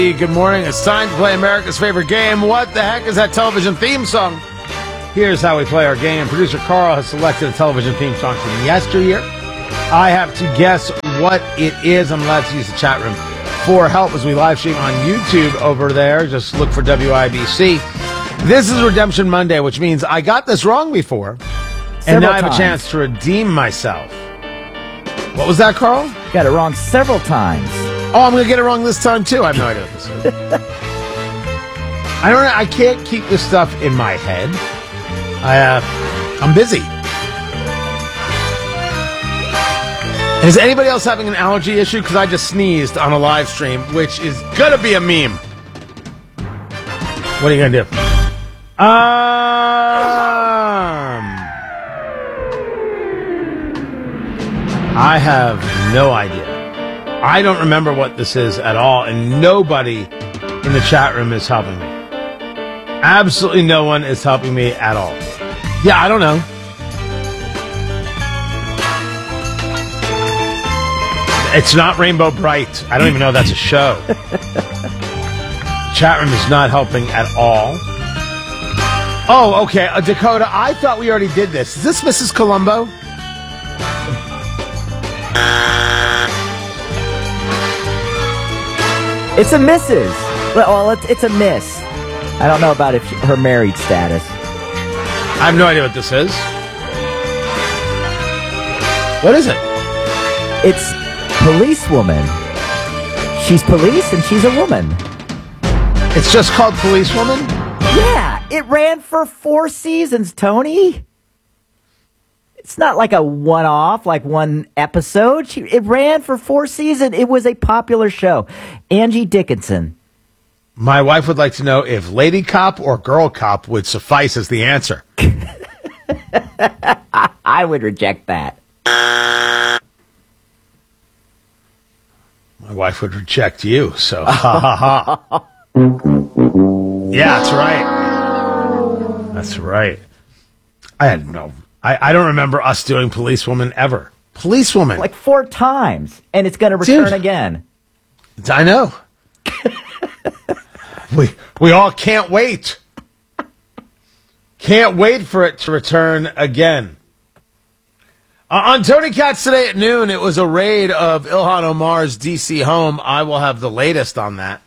Good morning. It's time to play America's favorite game. What the heck is that television theme song? Here's how we play our game. Producer Carl has selected a television theme song from yesteryear. I have to guess what it is. I'm allowed to use the chat room for help as we live stream on YouTube over there. Just look for WIBC. This is Redemption Monday, which means I got this wrong before, and now I have a chance to redeem myself. What was that, Carl? Got it wrong several times. Oh, I'm going to get it wrong this time, too. I have no idea what this is. I can't keep this stuff in my head. I'm busy. Is anybody else having an allergy issue? Because I just sneezed on a live stream, which is going to be a meme. What are you going to do? I have no idea. I don't remember what this is at all, and nobody in the chat room is helping me. Absolutely no one is helping me at all. Yeah, I don't know. It's not Rainbow Bright. I don't even know that's a show. Chat room is not helping at all. Oh, okay. Dakota, I thought we already did this. Is this Mrs. Columbo? It's a Mrs. Well, it's a Miss. I don't know about her married status. I have no idea what this is. What is it? It's Policewoman. She's police and she's a woman. It's just called Policewoman? Yeah, it ran for 4 seasons, Tony. It's not like a one-off, like one episode. It ran for 4 seasons. It was a popular show. Angie Dickinson. My wife would like to know if Lady Cop or Girl Cop would suffice as the answer. I would reject that. My wife would reject you, so ha ha ha. Yeah, that's right. That's right. I don't remember us doing Policewoman ever. Policewoman. Like 4 times, and it's going to return again. I know. We all can't wait. Can't wait for it to return again. On Tony Katz today at noon, it was a raid of Ilhan Omar's D.C. home. I will have the latest on that.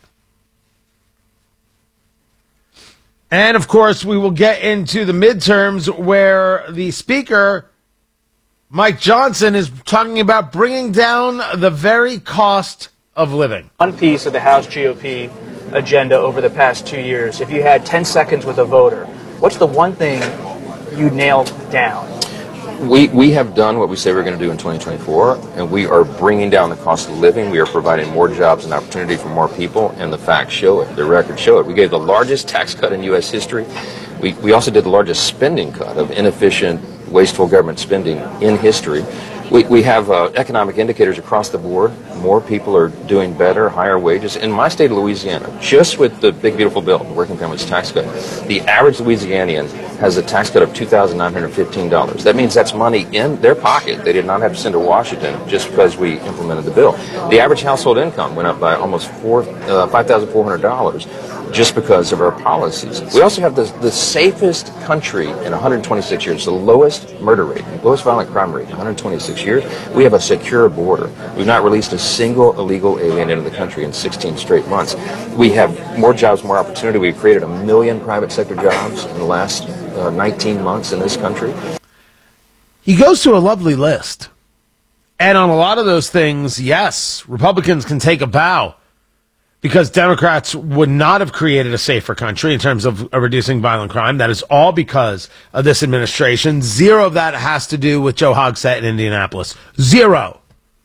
And, of course, we will get into the midterms where the speaker, Mike Johnson, is talking about bringing down the very cost of living. One piece of the House GOP agenda over the past 2 years, if you had 10 seconds with a voter, what's the one thing you nailed down? We have done what we say we're going to do in 2024, and we are bringing down the cost of living. We are providing more jobs and opportunity for more people, and the facts show it. The records show it. We gave the largest tax cut in U.S. history. We also did the largest spending cut of inefficient, wasteful government spending in history. We have economic indicators across the board. More people are doing better, higher wages. In my state of Louisiana, just with the Big Beautiful Bill, the Working Families Tax Cut, the average Louisianian has a tax cut of $2,915. That means that's money in their pocket. They did not have to send to Washington just because we implemented the bill. The average household income went up by almost $5,400. just because of our policies. We also have the safest country in 126 years, the lowest murder rate, the lowest violent crime rate in 126 years. We have a secure border. We've not released a single illegal alien into the country in 16 straight months. We have more jobs, more opportunity. We've created 1 million private sector jobs in the last 19 months in this country. He goes through a lovely list. And on a lot of those things, yes, Republicans can take a bow, because Democrats would not have created a safer country in terms of reducing violent crime. That is all because of this administration. Zero of that has to do with Joe Hogsett in Indianapolis. Zero.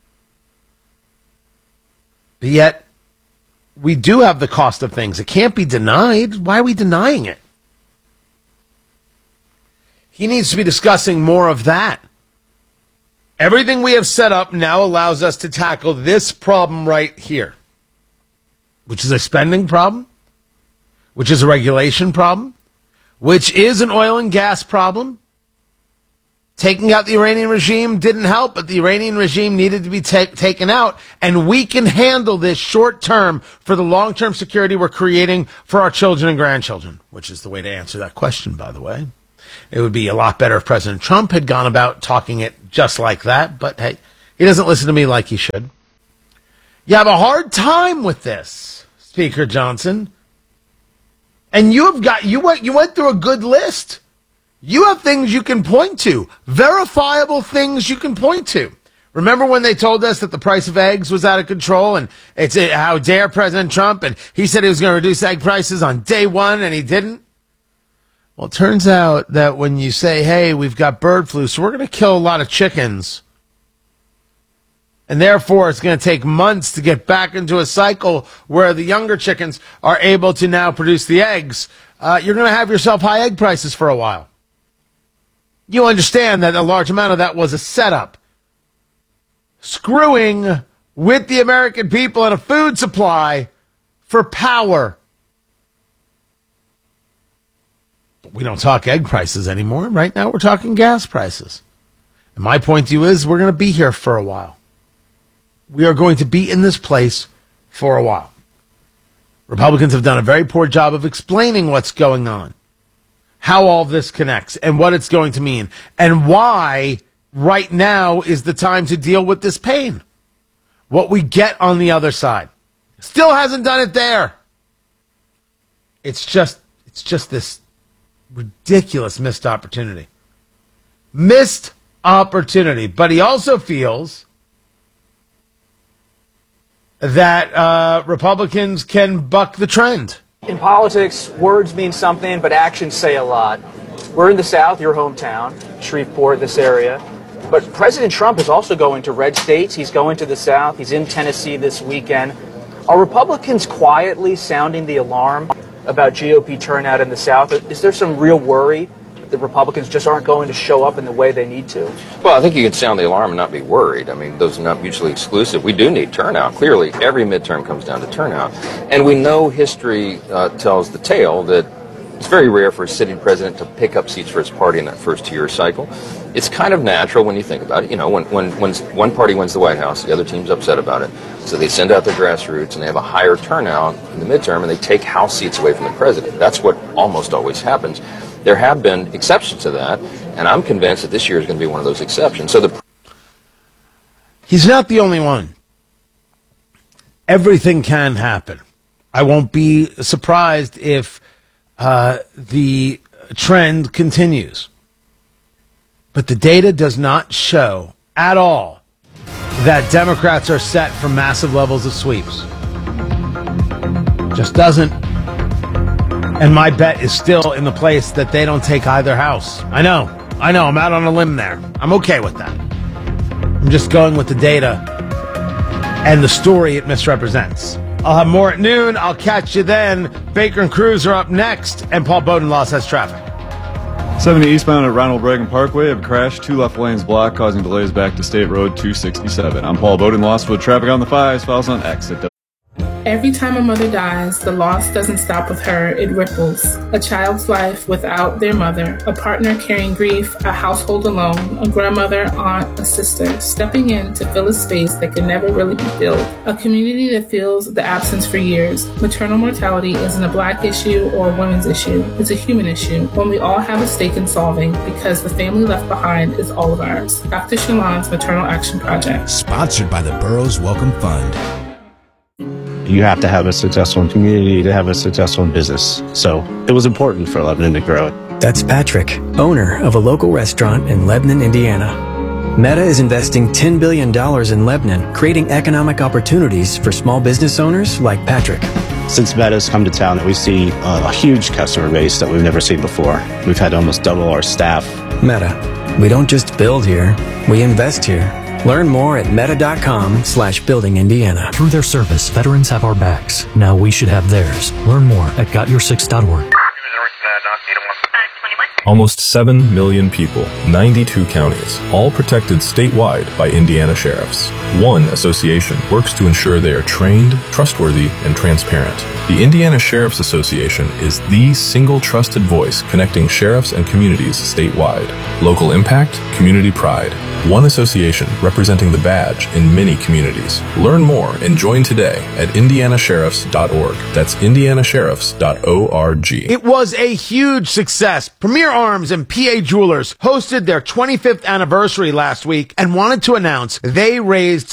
But yet, we do have the cost of things. It can't be denied. Why are we denying it? He needs to be discussing more of that. Everything we have set up now allows us to tackle this problem right here, which is a spending problem, which is a regulation problem, which is an oil and gas problem. Taking out the Iranian regime didn't help, but the Iranian regime needed to be taken out, and we can handle this short term for the long-term security we're creating for our children and grandchildren, which is the way to answer that question, by the way. It would be a lot better if President Trump had gone about talking it just like that, but hey, he doesn't listen to me like he should. You have a hard time with this, Speaker Johnson, and you went through a good list. You have things you can point to, verifiable things you can point to. Remember when they told us that the price of eggs was out of control, and it's how dare President Trump, and he said he was going to reduce egg prices on day one, and he didn't? Well, it turns out that when you say, hey, we've got bird flu, so we're going to kill a lot of chickens, and therefore it's going to take months to get back into a cycle where the younger chickens are able to now produce the eggs, you're going to have yourself high egg prices for a while. You understand that a large amount of that was a setup. Screwing with the American people and a food supply for power. But we don't talk egg prices anymore. Right now we're talking gas prices. And my point to you is we're going to be here for a while. We are going to be in this place for a while. Republicans have done a very poor job of explaining what's going on, how all this connects, and what it's going to mean, and why right now is the time to deal with this pain. What we get on the other side. Still hasn't done it there. It's just this ridiculous missed opportunity. Missed opportunity. But he also feels that Republicans can buck the trend. In politics, words mean something, but actions say a lot. We're in the South, your hometown, Shreveport, this area. But President Trump is also going to red states. He's going to the South. He's in Tennessee this weekend. Are Republicans quietly sounding the alarm about GOP turnout in the South? Is there some real worry that Republicans just aren't going to show up in the way they need to? Well, I think you can sound the alarm and not be worried. I mean, those are not mutually exclusive. We do need turnout. Clearly, every midterm comes down to turnout. And we know history tells the tale that it's very rare for a sitting president to pick up seats for his party in that first two-year cycle. It's kind of natural when you think about it. You know, when one party wins the White House, the other team's upset about it. So they send out their grassroots and they have a higher turnout in the midterm and they take House seats away from the president. That's what almost always happens. There have been exceptions to that, and I'm convinced that this year is going to be one of those exceptions. So he's not the only one. Everything can happen. I won't be surprised if the trend continues. But the data does not show at all that Democrats are set for massive levels of sweeps. Just doesn't. And my bet is still in the place that they don't take either house. I know. I'm out on a limb there. I'm okay with that. I'm just going with the data and the story it misrepresents. I'll have more at noon. I'll catch you then. Baker and Cruz are up next, and Paul Bodenloss has traffic. 70 eastbound at Ronald Reagan Parkway have crashed, 2 left lanes blocked, causing delays back to State Road 267. I'm Paul Bodenloss with traffic on the 5s. Files on X at Every time a mother dies, the loss doesn't stop with her, it ripples. A child's life without their mother, a partner carrying grief, a household alone, a grandmother, aunt, a sister, stepping in to fill a space that can never really be filled. A community that feels the absence for years. Maternal mortality isn't a Black issue or a women's issue. It's a human issue, one we all have a stake in solving because the family left behind is all of ours. Dr. Shalon's Maternal Action Project. Sponsored by the Burroughs Welcome Fund. You have to have a successful community to have a successful business. So it was important for Lebanon to grow. That's Patrick, owner of a local restaurant in Lebanon, Indiana. Meta is investing $10 billion in Lebanon, creating economic opportunities for small business owners like Patrick. Since Meta's come to town, we see a huge customer base that we've never seen before. We've had almost double our staff. Meta. We don't just build here, we invest here. Learn more at meta.com/buildingindiana. Through their service, veterans have our backs. Now we should have theirs. Learn more at gotyoursix.org. Almost 7 million people, 92 counties, all protected statewide by Indiana sheriffs. One association works to ensure they are trained, trustworthy, and transparent. The Indiana Sheriff's Association is the single trusted voice connecting sheriffs and communities statewide. Local impact, community pride. One association representing the badge in many communities. Learn more and join today at indianasheriffs.org. That's indianasheriffs.org. It was a huge success. Premier Arms and PA Jewelers hosted their 25th anniversary last week and wanted to announce they raised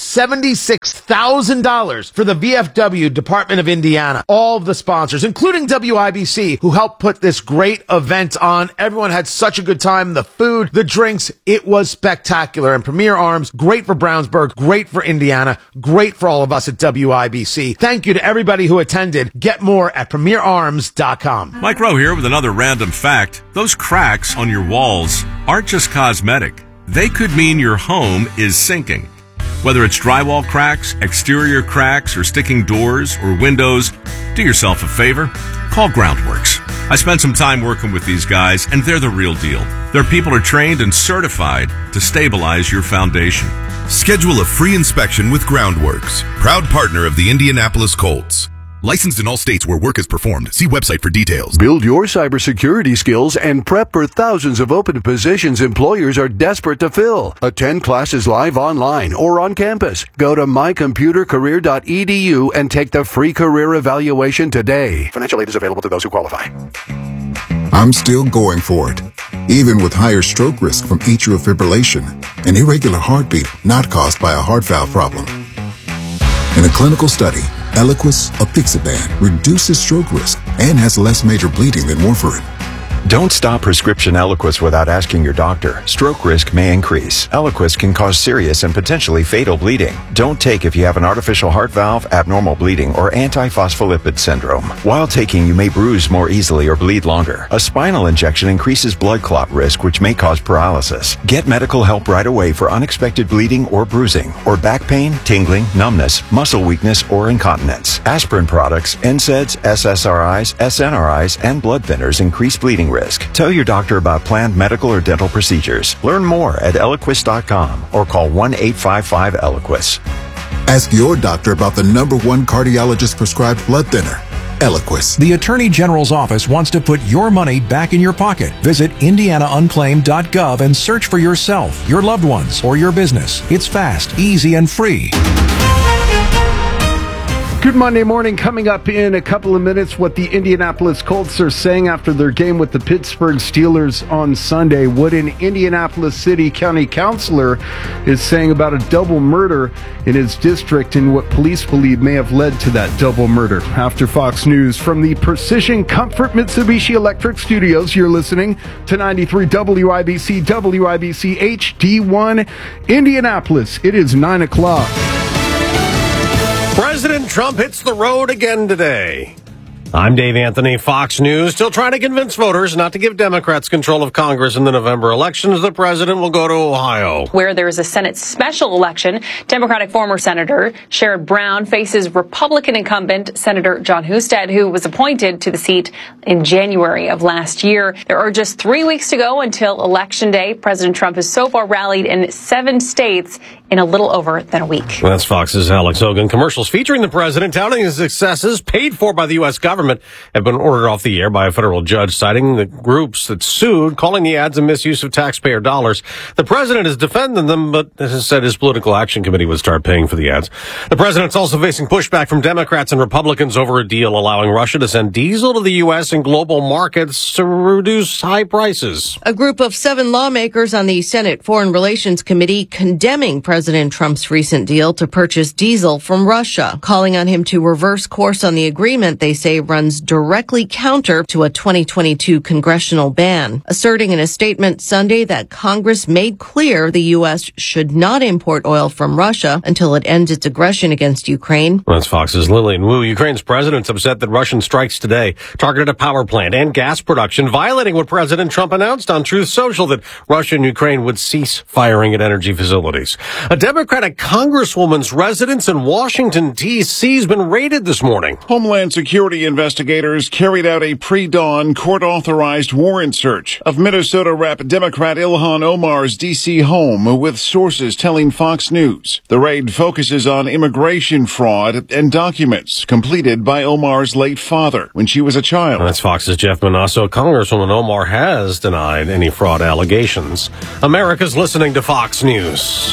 $76,000 for the VFW Department of Indiana. All of the sponsors, including WIBC, who helped put this great event on. Everyone had such a good time. The food, the drinks, it was spectacular. And Premier Arms, great for Brownsburg, great for Indiana, great for all of us at WIBC. Thank you to everybody who attended. Get more at premierarms.com. Mike Rowe here with another random fact. Those cracks on your walls aren't just cosmetic. They could mean your home is sinking. Whether it's drywall cracks, exterior cracks, or sticking doors or windows, do yourself a favor. Call Groundworks. I spent some time working with these guys, and they're the real deal. Their people are trained and certified to stabilize your foundation. Schedule a free inspection with Groundworks, proud partner of the Indianapolis Colts. Licensed in all states where work is performed. See website for details. Build your cybersecurity skills and prep for thousands of open positions employers are desperate to fill. Attend classes live online or on campus. Go to mycomputercareer.edu and take the free career evaluation today. Financial aid is available to those who qualify. I'm still going for it, even with higher stroke risk from atrial fibrillation, an irregular heartbeat not caused by a heart valve problem. In a clinical study, Eliquis apixaban reduces stroke risk and has less major bleeding than warfarin. Don't stop prescription Eliquis without asking your doctor. Stroke risk may increase. Eliquis can cause serious and potentially fatal bleeding. Don't take if you have an artificial heart valve, abnormal bleeding, or antiphospholipid syndrome. While taking, you may bruise more easily or bleed longer. A spinal injection increases blood clot risk, which may cause paralysis. Get medical help right away for unexpected bleeding or bruising, or back pain, tingling, numbness, muscle weakness, or incontinence. Aspirin products, NSAIDs, SSRIs, SNRIs, and blood thinners increase bleeding risk. Tell your doctor about planned medical or dental procedures. Learn more at Eliquis.com or call 1-855-ELIQUIS. Ask your doctor about the #1 cardiologist prescribed blood thinner, Eliquis. The Attorney General's office wants to put your money back in your pocket. Visit indianaunclaimed.gov and search for yourself, your loved ones, or your business. It's fast, easy, and free. Good Monday morning. Coming up in a couple of minutes, what the Indianapolis Colts are saying after their game with the Pittsburgh Steelers on Sunday. What an Indianapolis City County Councilor is saying about a double murder in his district and what police believe may have led to that double murder. After Fox News from the Precision Comfort Mitsubishi Electric Studios, you're listening to 93 WIBC, WIBC HD1 Indianapolis. It is 9 o'clock. President Trump hits the road again today. I'm Dave Anthony, Fox News, still trying to convince voters not to give Democrats control of Congress in the November elections. The president will go to Ohio, where there is a Senate special election. Democratic former Senator Sherrod Brown faces Republican incumbent Senator John Husted, who was appointed to the seat in January of last year. There are just 3 weeks to go until Election Day. President Trump has so far rallied in 7 states in a little over than a week. That's Fox's Alex Hogan. Commercials featuring the president touting his successes paid for by the U.S. government have been ordered off the air by a federal judge, citing the groups that sued, calling the ads a misuse of taxpayer dollars. The president has defended them, but has said his political action committee would start paying for the ads. The president's also facing pushback from Democrats and Republicans over a deal allowing Russia to send diesel to the U.S. and global markets to reduce high prices. A group of 7 lawmakers on the Senate Foreign Relations Committee condemning President Trump's recent deal to purchase diesel from Russia, calling on him to reverse course on the agreement they say runs directly counter to a 2022 congressional ban, asserting in a statement Sunday that Congress made clear the U.S. should not import oil from Russia until it ends its aggression against Ukraine. That's Fox's Lillian Wu. Ukraine's president's upset that Russian strikes today targeted a power plant and gas production, violating what President Trump announced on Truth Social, that Russia and Ukraine would cease firing at energy facilities. A Democratic congresswoman's residence in Washington, D.C. has been raided this morning. Homeland Security investigators investigators carried out a pre-dawn court-authorized warrant search of Minnesota Rep. Democrat Ilhan Omar's D.C. home, with sources telling Fox News. The raid focuses on immigration fraud and documents completed by Omar's late father when she was a child. That's Fox's Jeff Manasso. Congresswoman Omar has denied any fraud allegations. America's listening to Fox News.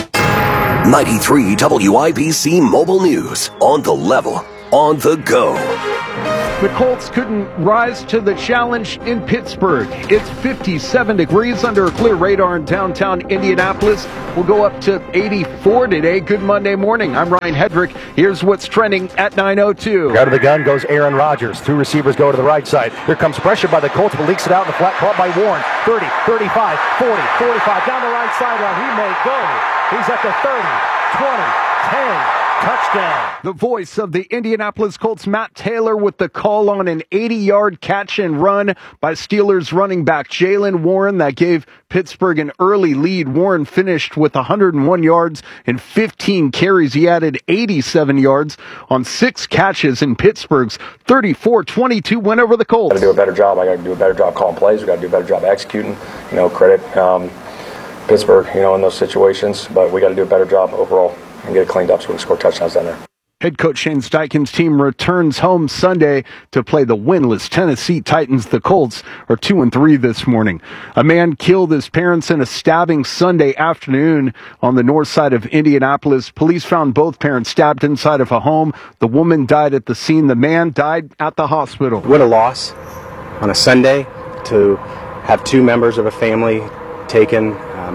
93 WIBC Mobile News. On the level, on the go. The Colts couldn't rise to the challenge in Pittsburgh. It's 57 degrees under a clear radar in downtown Indianapolis. We'll go up to 84 today. Good Monday morning. I'm Ryan Hedrick. Here's what's trending at 9:02. Out of the gun goes Aaron Rodgers. Two receivers go to the right side. Here comes pressure by the Colts, but leaks it out in the flat. Caught by Warren. 30, 35, 40, 45. Down the right sideline. He may go. He's at the 30, 20, 10. Touchdown. The voice of the Indianapolis Colts, Matt Taylor, with the call on an 80-yard catch and run by Steelers running back Jaylen Warren that gave Pittsburgh an early lead. Warren finished with 101 yards and 15 carries. He added 87 yards on 6 catches in Pittsburgh's 34-22 win over the Colts. Got to do a better job. I got to do a better job calling plays. We got to do a better job executing. Credit Pittsburgh, in those situations, but we got to do a better job overall and get it cleaned up so we can score touchdowns down there. Head coach Shane Steichen's team returns home Sunday to play the winless Tennessee Titans. The Colts are 2-3 this morning. A man killed his parents in a stabbing Sunday afternoon on the north side of Indianapolis. Police found both parents stabbed inside of a home. The woman died at the scene. The man died at the hospital. What a loss on a Sunday to have two members of a family taken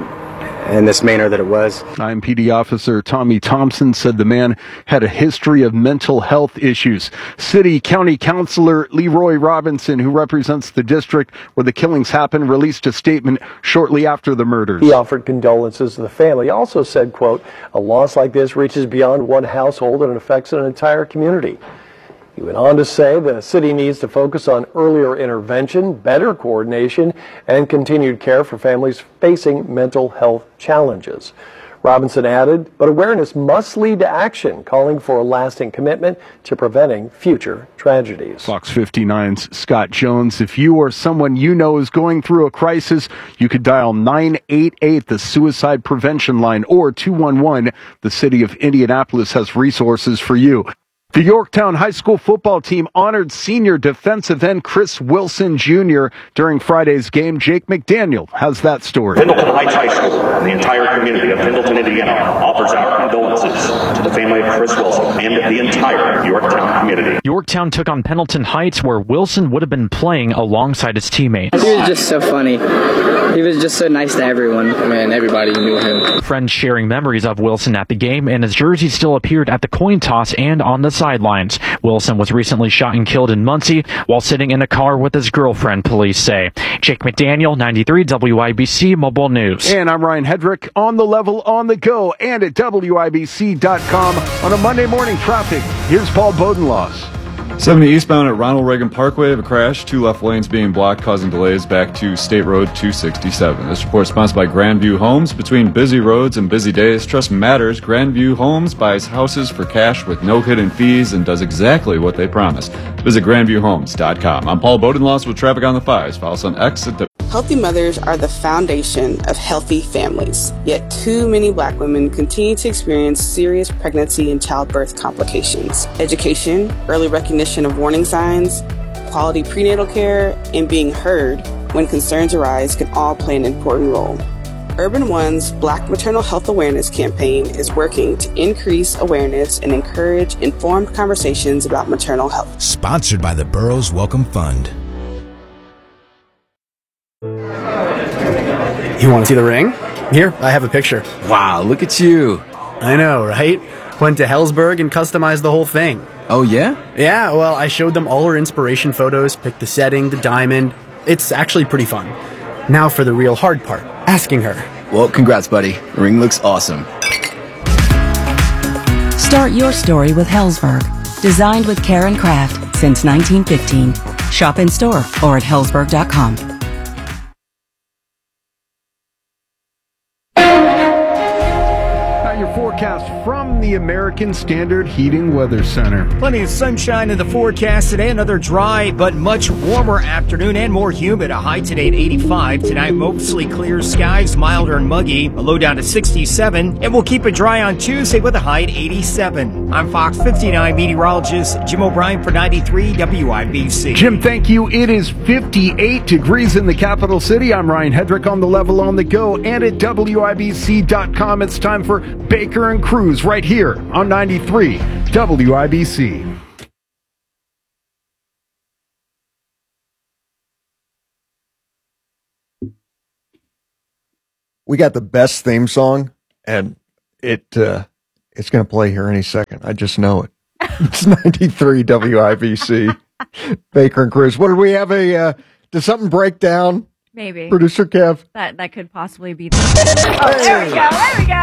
in this manner that it was. IMPD officer Tommy Thompson said the man had a history of mental health issues. City County Councilor Leroy Robinson, who represents the district where the killings happened, released a statement shortly after the murders. He offered condolences to the family. He also said, quote, "A loss like this reaches beyond one household and affects an entire community." He went on to say the city needs to focus on earlier intervention, better coordination, and continued care for families facing mental health challenges. Robinson added, but awareness must lead to action, calling for a lasting commitment to preventing future tragedies. Fox 59's Scott Jones. If you or someone you know is going through a crisis, you could dial 988, the suicide prevention line, or 211. The city of Indianapolis has resources for you. The Yorktown High School football team honored senior defensive end Chris Wilson Jr. during Friday's game. Jake McDaniel has that story. Pendleton Heights High School and the entire community of Pendleton, Indiana offers our condolences to the family of Chris Wilson and the entire Yorktown community. Yorktown took on Pendleton Heights, where Wilson would have been playing alongside his teammates. He was just so funny. He was just so nice to everyone. Man, everybody knew him. Friends sharing memories of Wilson at the game, and his jersey still appeared at the coin toss and on the sidelines. Wilson was recently shot and killed in Muncie while sitting in a car with his girlfriend, police say. Jake McDaniel, 93 WIBC Mobile News. And I'm Ryan Hedrick, on the level, on the go, and at WIBC.com. On a Monday morning traffic, here's Paul Bodenloss. 70 eastbound at Ronald Reagan Parkway of a crash. 2 left lanes being blocked, causing delays back to State Road 267. This report is sponsored by Grandview Homes. Between busy roads and busy days, trust matters. Grandview Homes buys houses for cash with no hidden fees and does exactly what they promise. Visit GrandviewHomes.com. I'm Paul Bodenloss with Traffic on the 5s. Follow us on X at Healthy mothers are the foundation of healthy families. Yet too many Black women continue to experience serious pregnancy and childbirth complications. Education, early recognition of warning signs, quality prenatal care, and being heard when concerns arise can all play an important role. Urban One's Black Maternal Health Awareness campaign is working to increase awareness and encourage informed conversations about maternal health. Sponsored by the Burroughs Welcome Fund. You want to see the ring? Here, I have a picture. Wow, look at you. I know, right? Went to Helzberg and customized the whole thing. Oh, yeah? Yeah, well, I showed them all our inspiration photos, picked the setting, the diamond. It's actually pretty fun. Now for the real hard part, asking her. Well, congrats, buddy. The ring looks awesome. Start your story with Helzberg. Designed with care and craft since 1915. Shop in store or at helzberg.com. forecast from the American Standard Heating Weather Center. Plenty of sunshine in the forecast today. Another dry but much warmer afternoon and more humid. A high today at 85. Tonight, mostly clear skies, milder and muggy. A low down to 67. And we'll keep it dry on Tuesday with a high at 87. I'm Fox 59 meteorologist Jim O'Brien for 93 WIBC. Jim, thank you. It is 58 degrees in the capital city. I'm Ryan Hedrick on the level on the go and at WIBC.com. It's time for Baker and Cruz right here on 93 WIBC. We got the best theme song, and it's going to play here any second. I just know it. It's 93 WIBC. Baker and Cruz. What did we have? Did something break down? Maybe. Producer Kev. That could possibly be. Oh, there we go. There we go.